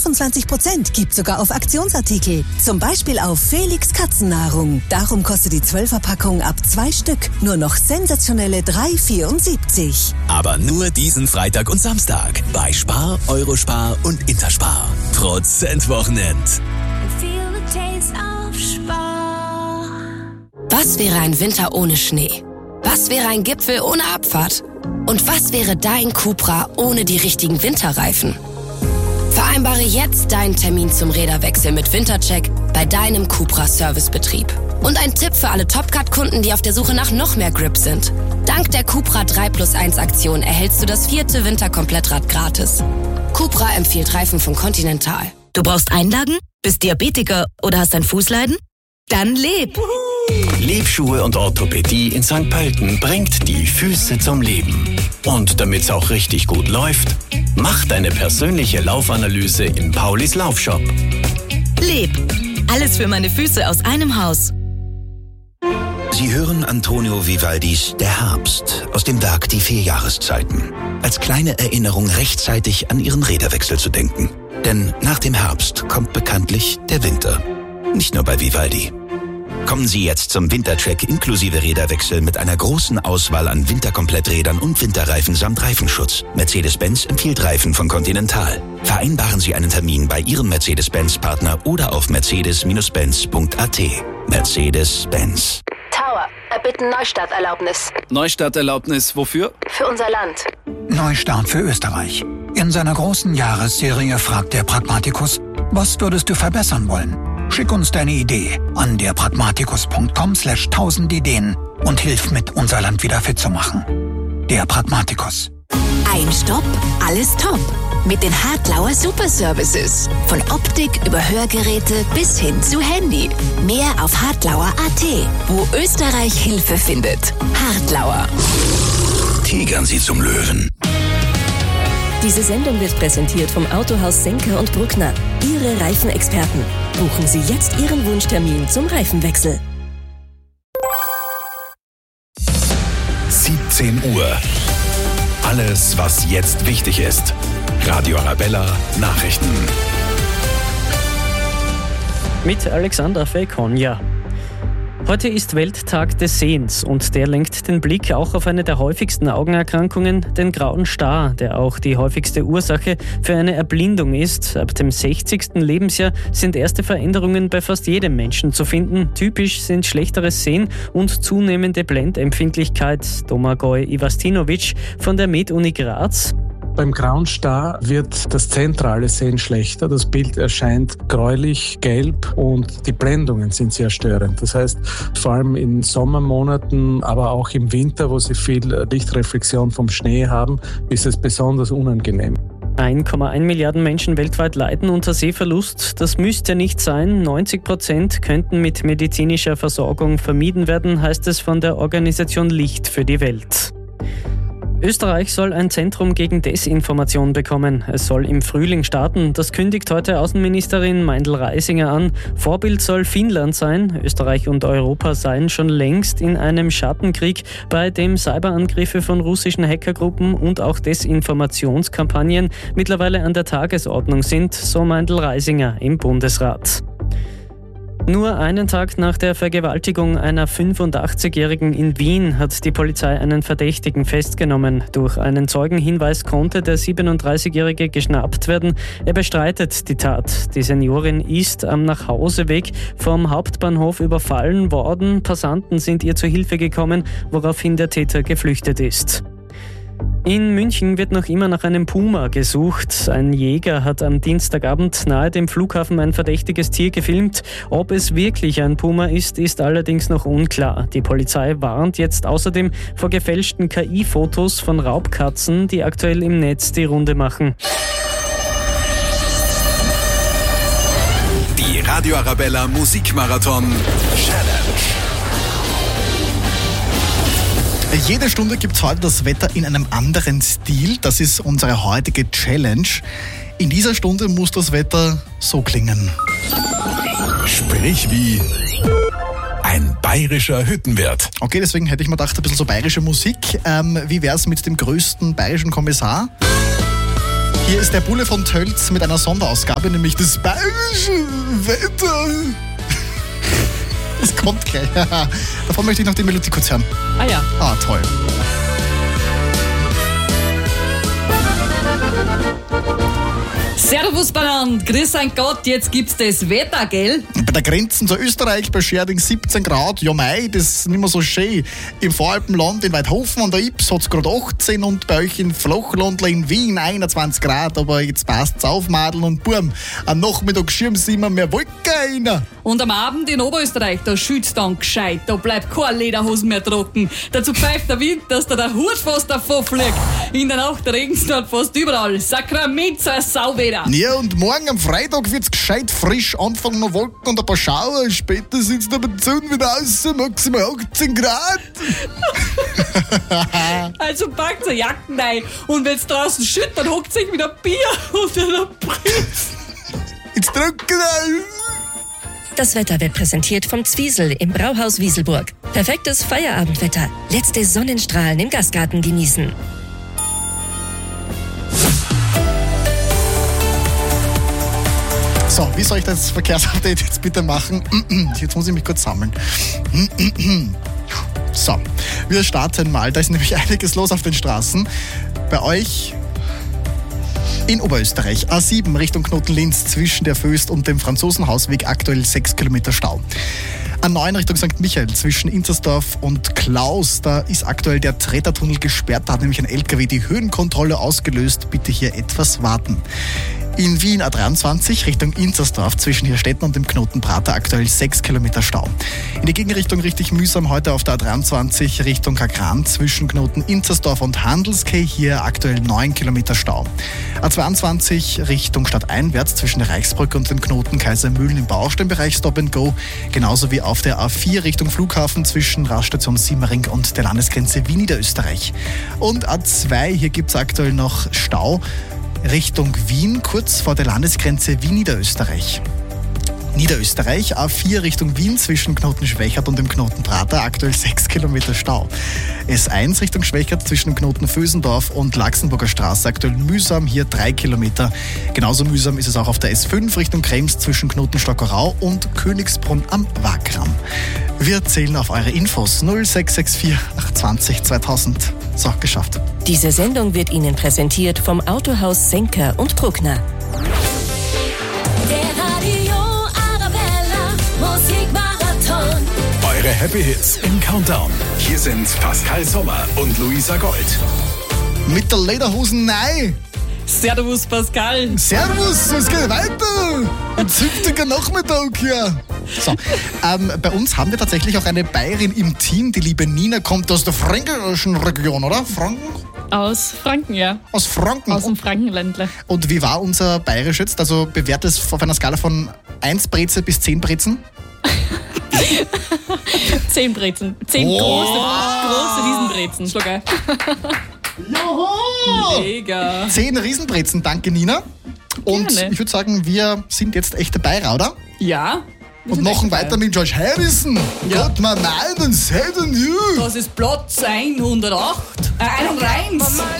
25% gibt sogar auf Aktionsartikel. Zum Beispiel auf Felix Katzennahrung. Darum kostet die 12er-Packung ab 2 Stück nur noch sensationelle 3,74. Aber nur diesen Freitag und Samstag bei Spar, Eurospar und Interspar. Prozentwochenend. Was wäre ein Winter ohne Schnee? Was wäre ein Gipfel ohne Abfahrt? Und was wäre dein Cupra ohne die richtigen Winterreifen? Vereinbare jetzt deinen Termin zum Räderwechsel mit Wintercheck bei deinem Cupra-Servicebetrieb. Und ein Tipp für alle Topcat-Kunden, die auf der Suche nach noch mehr Grip sind. Dank der Cupra 3+1-Aktion erhältst du das 4. Winterkomplettrad gratis. Cupra empfiehlt Reifen von Continental. Du brauchst Einlagen? Bist Diabetiker oder hast ein Fußleiden? Dann leb! Lebschuhe und Orthopädie in St. Pölten bringt die Füße zum Leben. Und damit's auch richtig gut läuft, mach deine persönliche Laufanalyse in Paulis Laufshop. Leb! Alles für meine Füße aus einem Haus. Sie hören Antonio Vivaldis Der Herbst aus dem Werk Die 4 Jahreszeiten. Als kleine Erinnerung rechtzeitig an Ihren Räderwechsel zu denken. Denn nach dem Herbst kommt bekanntlich der Winter. Nicht nur bei Vivaldi. Kommen Sie jetzt zum Wintercheck inklusive Räderwechsel mit einer großen Auswahl an Winterkompletträdern und Winterreifen samt Reifenschutz. Mercedes-Benz empfiehlt Reifen von Continental. Vereinbaren Sie einen Termin bei Ihrem Mercedes-Benz-Partner oder auf mercedes-benz.at. Mercedes-Benz. Tower, erbitten Neustarterlaubnis. Neustarterlaubnis wofür? Für unser Land. Neustart für Österreich. In seiner großen Jahresserie fragt der Pragmatikus, was würdest du verbessern wollen? Schick uns deine Idee an derpragmatikus.com/1000 Ideen und hilf mit, unser Land wieder fit zu machen. Der Pragmatikus. Ein Stopp, alles top. Mit den Hartlauer Super Services. Von Optik über Hörgeräte bis hin zu Handy. Mehr auf hartlauer.at, wo Österreich Hilfe findet. Hartlauer. Tigern Sie zum Löwen. Diese Sendung wird präsentiert vom Autohaus Senker und Bruckner. Ihre Reifenexperten. Buchen Sie jetzt Ihren Wunschtermin zum Reifenwechsel. 17 Uhr. Alles, was jetzt wichtig ist. Radio Arabella Nachrichten. Mit Alexander Fekonja. Heute ist Welttag des Sehens und der lenkt den Blick auch auf eine der häufigsten Augenerkrankungen, den grauen Star, der auch die häufigste Ursache für eine Erblindung ist. Ab dem 60. Lebensjahr sind erste Veränderungen bei fast jedem Menschen zu finden. Typisch sind schlechteres Sehen und zunehmende Blendempfindlichkeit. Domagoj Ivastinovic von der Med-Uni Graz. Beim grauen Star wird das zentrale Sehen schlechter. Das Bild erscheint gräulich, gelb und die Blendungen sind sehr störend. Das heißt, vor allem in Sommermonaten, aber auch im Winter, wo sie viel Lichtreflexion vom Schnee haben, ist es besonders unangenehm. 1,1 Milliarden Menschen weltweit leiden unter Sehverlust. Das müsste nicht sein. 90% könnten mit medizinischer Versorgung vermieden werden, heißt es von der Organisation Licht für die Welt. Österreich soll ein Zentrum gegen Desinformation bekommen. Es soll im Frühling starten. Das kündigt heute Außenministerin Meindl-Reisinger an. Vorbild soll Finnland sein. Österreich und Europa seien schon längst in einem Schattenkrieg, bei dem Cyberangriffe von russischen Hackergruppen und auch Desinformationskampagnen mittlerweile an der Tagesordnung sind, so Meindl-Reisinger im Bundesrat. Nur einen Tag nach der Vergewaltigung einer 85-Jährigen in Wien hat die Polizei einen Verdächtigen festgenommen. Durch einen Zeugenhinweis konnte der 37-Jährige geschnappt werden. Er bestreitet die Tat. Die Seniorin ist am Nachhauseweg vom Hauptbahnhof überfallen worden. Passanten sind ihr zu Hilfe gekommen, woraufhin der Täter geflüchtet ist. In München wird noch immer nach einem Puma gesucht. Ein Jäger hat am Dienstagabend nahe dem Flughafen ein verdächtiges Tier gefilmt. Ob es wirklich ein Puma ist, ist allerdings noch unklar. Die Polizei warnt jetzt außerdem vor gefälschten KI-Fotos von Raubkatzen, die aktuell im Netz die Runde machen. Die Radio Arabella Musikmarathon Challenge. Jede Stunde gibt es heute das Wetter in einem anderen Stil. Das ist unsere heutige Challenge. In dieser Stunde muss das Wetter so klingen. Sprich wie ein bayerischer Hüttenwirt. Okay, deswegen hätte ich mir gedacht, ein bisschen so bayerische Musik. Wie wär's mit dem größten bayerischen Kommissar? Hier ist der Bulle von Tölz mit einer Sonderausgabe, nämlich das bayerische Wetter. Es kommt gleich. Davon möchte ich noch die Melodie kurz hören. Ah ja. Ah, toll. Servus Band, grüß ein Gott, jetzt gibt's das Wetter, gell? Bei der Grenze zu Österreich bei Scherding 17 Grad. Ja mei, das ist nicht mehr so schön. Im Voralpenland in Weidhofen an der Ips hat's gerade 18 und bei euch in Flachlandler in Wien 21 Grad. Aber jetzt passt's auf, Madeln und Burm. Am Nachmittag schirm's immer mehr Wolken rein. Und am Abend in Oberösterreich, da schützt dann gescheit, da bleibt keine Lederhosen mehr trocken. Dazu pfeift der Wind, dass da der Hut fast davon fliegt. In der Nacht regnet's dort fast überall. Sakrament, so ein Sauwetter. Ja, und morgen am Freitag wird's gescheit frisch. Anfang noch Wolken und ein paar Schauer. Später sitzt der Bezug wieder aus, maximal 18 Grad. Also packt eine Jacken rein. Und wenn's draußen schüttet, dann hockt sich wieder Bier unter der Pritz. Jetzt trocken. Das Wetter wird präsentiert vom Zwiesel im Brauhaus Wieselburg. Perfektes Feierabendwetter. Letzte Sonnenstrahlen im Gastgarten genießen. So, wie soll ich das Verkehrsupdate jetzt bitte machen? Jetzt muss ich mich kurz sammeln. So, wir starten mal. Da ist nämlich einiges los auf den Straßen. Bei euch in Oberösterreich. A7 Richtung Knoten-Linz zwischen der Föst und dem Franzosenhausweg aktuell 6 Kilometer Stau. A9 Richtung St. Michael zwischen Inzersdorf und Klaus. Da ist aktuell der Trettertunnel gesperrt. Da hat nämlich ein LKW die Höhenkontrolle ausgelöst. Bitte hier etwas warten. In Wien A23 Richtung Inzersdorf zwischen Hirstetten und dem Knoten Prater aktuell 6 Kilometer Stau. In die Gegenrichtung richtig mühsam heute auf der A23 Richtung Kagran zwischen Knoten Inzersdorf und Handelskay hier aktuell 9 Kilometer Stau. A22 Richtung stadteinwärts zwischen der Reichsbrücke und dem Knoten Kaisermühlen im Bausteinbereich Stop and Go. Genauso wie auf der A4 Richtung Flughafen zwischen Raststation Simmering und der Landesgrenze Wien Niederösterreich. Und A2, hier gibt es aktuell noch Stau Richtung Wien, kurz vor der Landesgrenze Wien Niederösterreich. Niederösterreich, A4 Richtung Wien zwischen Knoten Schwächert und dem Knoten Prater, aktuell 6 Kilometer Stau. S1 Richtung Schwächert zwischen Knoten Vösendorf und Laxenburger Straße, aktuell mühsam, hier 3 Kilometer. Genauso mühsam ist es auch auf der S5 Richtung Krems zwischen Knoten Stockerau und Königsbrunn am Wagram. Wir zählen auf eure Infos 0664 820 2000. So, geschafft. Diese Sendung wird Ihnen präsentiert vom Autohaus Senker und Bruckner. Der Radio Arabella Musikmarathon. Eure Happy Hits im Countdown. Hier sind Pascal Sommer und Luisa Gold. Mit der Lederhosen nein. Servus Pascal. Servus, es geht weiter. Ein zünftiger Nachmittag hier. So, bei uns haben wir tatsächlich auch eine Bayerin im Team. Die liebe Nina kommt aus der fränkischen Region, oder? Franken? Aus Franken, ja. Aus Franken? Aus dem Frankenländle. Und wie war unser Bayerisch jetzt? Also bewertet es auf einer Skala von 1 Breze bis 10 Brezen? 10 Brezen. 10 große Riesenbrezen. Schluck ein. Joho! Mega. 10 Riesenbrezen, danke Nina. Und Gerne. ich würde sagen, wir sind jetzt echte Bayer, oder? Ja. Und machen weiter mit George Harrison. Ja. Got my mind and said on you. Das ist Platz 108. 101.